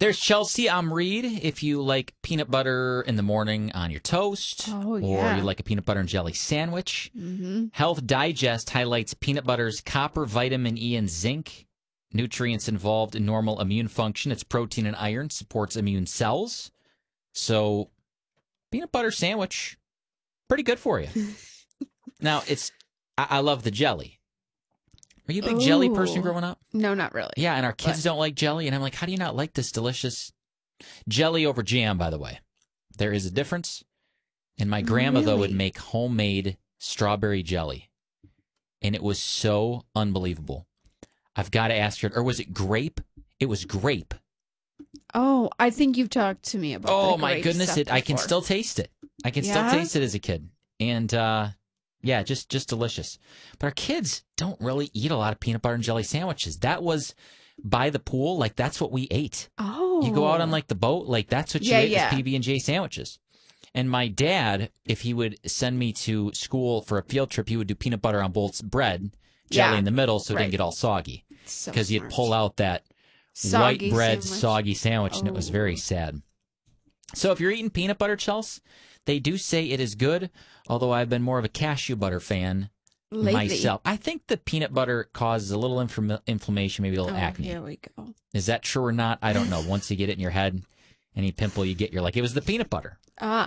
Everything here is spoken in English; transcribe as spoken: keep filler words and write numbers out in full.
There's Chelsea Amreed if you like peanut butter in the morning on your toast. Oh, Or yeah. you like a peanut butter and jelly sandwich. Mm-hmm. Health Digest highlights peanut butter's copper, vitamin E, and zinc. Nutrients involved in normal immune function. It's protein and iron, supports immune cells. So, peanut butter sandwich, pretty good for you. Now, it's I, I love the jelly. Were you a big jelly person Ooh. growing up? No, not really. Yeah, and our kids But- don't like jelly. And I'm like, how do you not like this delicious jelly over jam, by the way? There is a difference. And my grandma, though, would Really? make homemade strawberry jelly. And it was so unbelievable. I've got to ask her, or was it grape? It was grape. Oh, I think you've talked to me about Oh, the my grape goodness. stuff It, I can before. still taste it. I can Yeah? still taste it as a kid. And, uh, yeah, just, just delicious. But our kids don't really eat a lot of peanut butter and jelly sandwiches. That was by the pool. Like, that's what we ate. Oh. You go out on, like, the boat. Like, that's what you Yeah, ate yeah. was P B and J sandwiches. And my dad, if he would send me to school for a field trip, he would do peanut butter on both bread, jelly Yeah. in the middle so it Right. didn't get all soggy. So Because he'd smart. pull out that Soggy white bread sandwich. soggy sandwich, and it was very Oh. sad. So if you're eating peanut butter, Chelsea, they do say it is good, although I've been more of a cashew butter fan Lately. myself. I think the peanut butter causes a little infl- inflammation, maybe a little Oh, acne. here we go. Is that true or not? I don't know. Once you get it in your head, any pimple you get, you're like, it was the peanut butter. Ah,